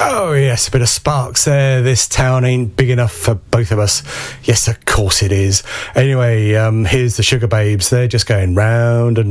Oh, yes, a bit of Sparks there. This town ain't big enough for both of us. Yes, of course it is. Anyway, here's the Sugar Babes. They're just going round and